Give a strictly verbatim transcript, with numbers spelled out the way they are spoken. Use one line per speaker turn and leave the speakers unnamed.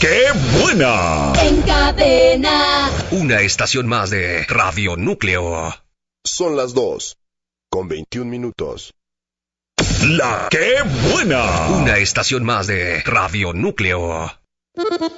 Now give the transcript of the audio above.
¡Qué buena!
En cadena.
Una estación más de Radio Núcleo.
Son las dos, con veintiún minutos.
¡La qué buena!
Una estación más de Radio Núcleo.